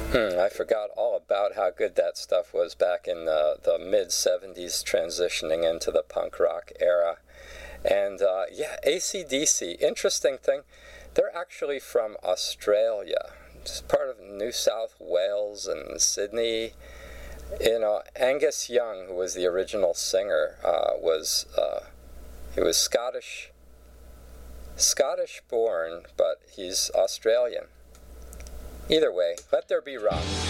I forgot all about how good that stuff was back in the mid-'70s, transitioning into the punk rock era. And yeah, AC/DC, interesting thing, they're actually from Australia. It's part of New South Wales and Sydney. You know, Angus Young, who was the original singer, he was Scottish born, but he's Australian. Either way, let there be rock.